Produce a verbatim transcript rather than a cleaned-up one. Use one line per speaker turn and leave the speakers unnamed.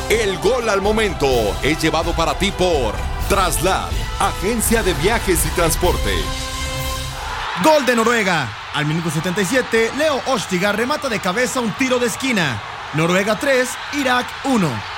El gol al momento es llevado para ti por Traslad, agencia de viajes y transporte.
Gol de Noruega. Al minuto setenta y siete, Leo Ostigar remata de cabeza un tiro de esquina. Noruega tres, Irak uno.